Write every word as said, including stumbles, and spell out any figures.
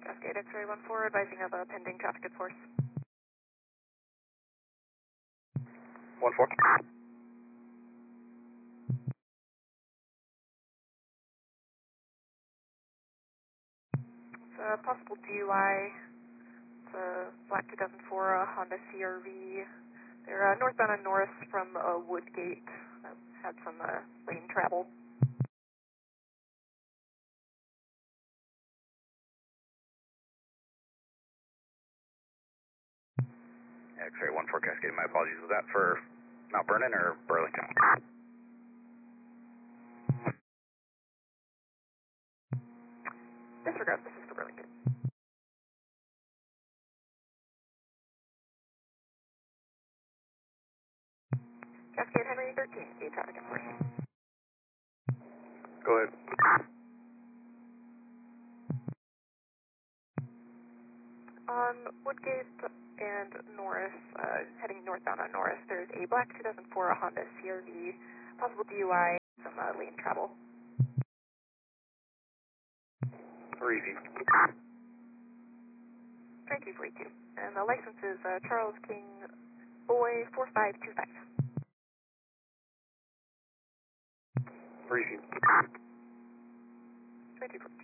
Cascade X-ray one four, advising of a pending traffic enforce. one four. It's a possible D U I. It's a black two thousand four uh, Honda C R V. They're uh, northbound on Norris from uh, Woodgate. Uh, had some uh, lane travel. X-ray one four Cascade, my apologies. Was that for Mount Vernon or Burlington? Disregard, this is for Burlington. Cascade Henry thirteen, eight traffic enforcement. Go ahead. On Woodgate and Norris, uh, heading northbound on Norris, there's a black two thousand four Honda C R V, possible D U I, some uh, lane travel. Easy. twenty-two forty-two. And the license is uh, Charles King Boy four five two five. Easy. twenty-two forty-two.